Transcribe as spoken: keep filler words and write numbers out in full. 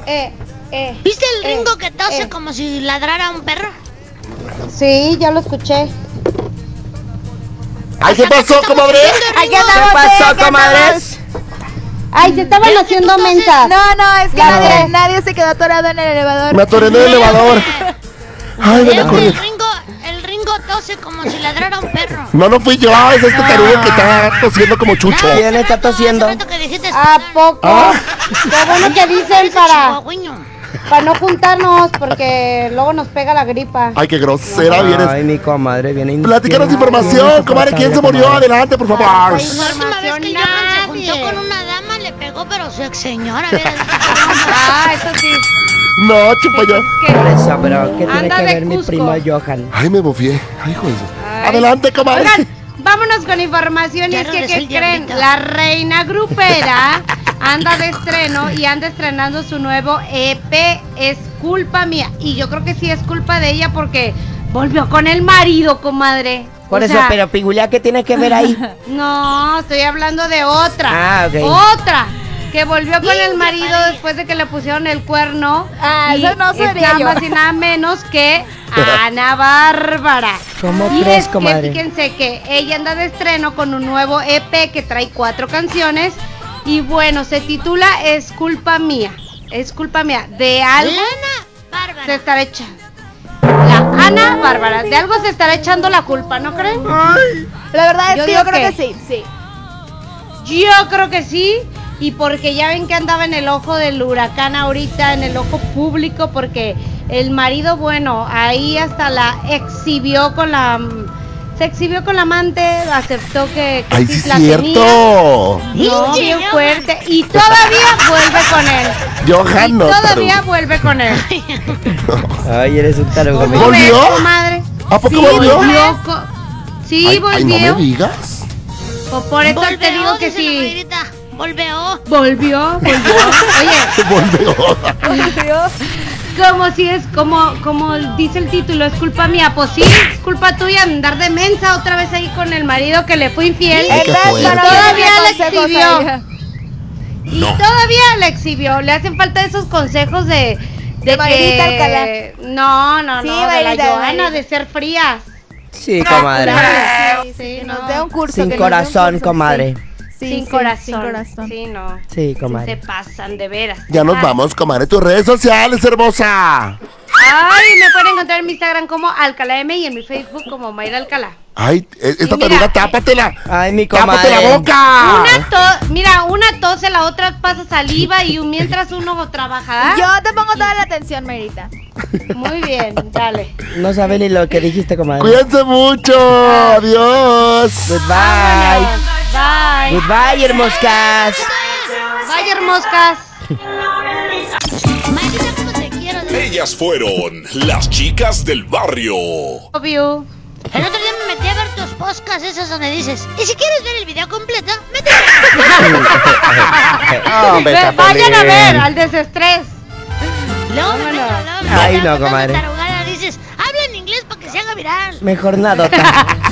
eh, eh. ¿Viste el eh, Ringo que tose eh. como si ladrara un perro? Sí, ya lo escuché. Ay, ¿qué pasó, comadre? Aquí ¿Qué pasó, comadres? Ay, se estaban haciendo mensas. No, no, es que Ya nadie, sé. nadie se quedó atorado en el elevador. Me atoré en el elevador. Ay, me El acordé. Ringo, el Ringo tose como si ladrara un perro. No, no fui yo, es este tarugo que está tosiendo como chucho. ¿Quién está tosiendo? Hace rato que dijiste ¿A escuchar. poco? Ah. Qué bueno que dicen Parece para, chihuahueño. para no juntarnos, porque luego nos pega la gripa. Ay, qué grosera vienes. Ay, mi comadre viene. Platícanos información, comadre. ¿Quién se murió? Adelante, por favor. Ay, La última vez que Johan se Nadie. juntó con una dama, le pegó, pero su ex señora. Mira, Ah, eso sí. No, chupa yo. Por eso, pero ¿qué tiene Anda que de ver mi Cusco. primo Johan? Ay, me bofié. Ay, hijo de eso. Ay. Adelante, comadre. Oigan, vámonos con información. Y Ya es que, regresó ¿qué el creen? diablito. La reina grupera anda de estreno y anda estrenando su nuevo E P. Es culpa mía. Y yo creo que sí es culpa de ella porque volvió con el marido, comadre. Por O eso, sea, pero Pigulia, ¿qué tiene que ver ahí? No, estoy hablando de otra. Ah, ok. Otra. Que volvió con el marido después de que le pusieron el cuerno. Ah, y eso no es sabía nada yo. más y nada menos que Ana Bárbara. ¿Cómo Y crees, es que comadre? fíjense que ella anda de estreno con un nuevo E P que trae cuatro canciones. Y bueno, se titula Es culpa mía. Es culpa mía. De algo Lana se Bárbara. estará echando. La Ana Bárbara, de algo se estará echando la culpa, ¿no creen? La verdad es Yo que digo yo creo que- que sí, sí. Yo creo que sí, y porque ya ven que andaba en el ojo del huracán ahorita, en el ojo público, porque el marido, bueno, ahí hasta la exhibió con la... Se exhibió con la amante, aceptó que, que Ay, sí, la cierto. tenía. No, Pinche bien Johan. fuerte, y todavía vuelve con él. Johan, Y no. todavía tarugo. vuelve con él. Ay, eres un tarugo. ¿Cómo mi- ¿Volvió? ves, comadre? ¿A poco Sí, volvió? co- Sí, Ay, ay, volvió. no me digas. O por eso te digo Volveó, que dice la sí. Mayrita. Volveó. Volvió, volvió. Oye, Volvió. como si es, como, como dice el título, es culpa mía. Pues sí, es culpa tuya andar de mensa otra vez ahí con el marido que le fue infiel. Ay, qué Entonces, fuerte. para Todavía darle le consejos a exhibió. ella. Y No. todavía le exhibió. Le hacen falta esos consejos de. De, De Mayrita que- Alcalá. No, no, Sí, no, de la Mayrita, Joana, Mayrita. de ser frías. Sí, comadre. Sí, sí, Que no. nos dé un curso. Sin que nos dé un corazón, curso, comadre. Sí, Sin sí, corazón. Sin corazón. Sí, no. Sí, Se comadre. pasan, de veras. Ya nos Ah. vamos, comadre. Tus redes sociales, hermosa. Ay, me pueden encontrar en mi Instagram como Alcalá M y en mi Facebook como Mayra Alcalá. Ay, e- esta Y mira, taruga, tápatela. Ay, mi Tápate la comadre. boca. Una tos, mira, una tose, la otra pasa saliva y un- mientras uno trabaja. Yo te pongo toda la atención, Mayrita. Muy bien, dale. No sabe ni lo que dijiste, comadre. Cuídense mucho. Adiós. Goodbye. Bye. Goodbye, hermoscas. Bye, hermoscas. Mayrita, ¿cómo te quiero? De- Ellas fueron las chicas del barrio. Love you. El otro día me metí a ver tus podcasts esos donde dices, y si quieres ver el video completo, métete. Hombre, Ve- vayan a Chapulín. ver al desestrés. Luego me meto, Vámonos. luego me Ay, meto no, a una comadre. tarugada, dices, habla en inglés para que se haga viral. Mejor nadota.